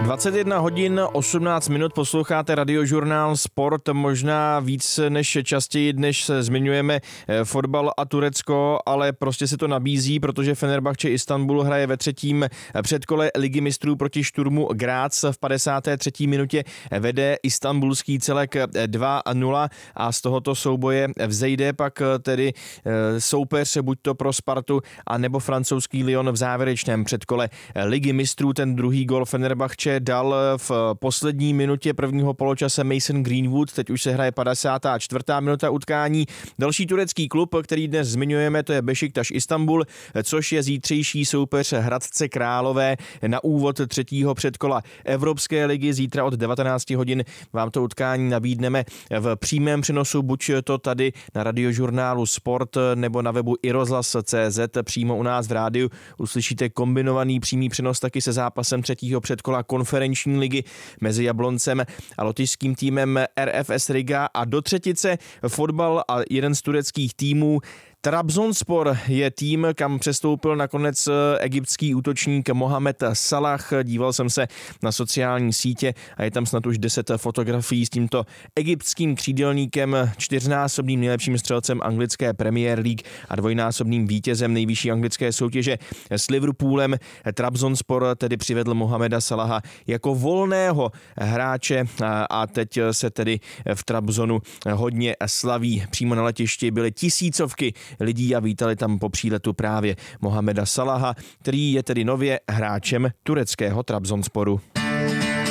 21 hodin 18 minut posloucháte Radiožurnál Sport, možná víc než častěji, než se zmiňujeme fotbal a Turecko, ale prostě se to nabízí, protože Fenerbahce Istanbul hraje ve třetím předkole Ligy mistrů proti Šturmu Graz. V 53. minutě vede istanbulský celek 2-0 a z tohoto souboje vzejde pak tedy soupeř buď to pro Spartu a nebo francouzský Lyon v závěrečném předkole Ligy mistrů. Ten druhý gol Fenerbahce dal v poslední minutě prvního poločase Mason Greenwood, teď už se hraje 54. minuta utkání. Další turecký klub, který dnes zmiňujeme, to je Beşiktaş Istanbul, což je zítřejší soupeř Hradce Králové na úvod třetího předkola Evropské ligy. Zítra od 19 hodin vám to utkání nabídneme v přímém přenosu, buď to tady na Radiožurnálu Sport nebo na webu irozhlas.cz. Přímo u nás v rádiu uslyšíte kombinovaný přímý přenos taky se zápasem třetího předkola konferenční ligy mezi Jabloncem a lotyšským týmem RFS Riga a do třetice fotbal a jeden z tureckých týmů. Trabzonspor je tým, kam přestoupil nakonec egyptský útočník Mohamed Salah. Díval jsem se na sociální sítě a je tam snad už 10 fotografií s tímto egyptským křídelníkem, čtyřnásobným nejlepším střelcem anglické Premier League a dvojnásobným vítězem nejvyšší anglické soutěže s Liverpoolem. Trabzonspor tedy přivedl Mohameda Salaha jako volného hráče a teď se tedy v Trabzonu hodně slaví. Přímo na letišti byly tisícovky lidí a vítali tam po příletu právě Mohameda Salaha, který je tedy nově hráčem tureckého Trabzonsporu.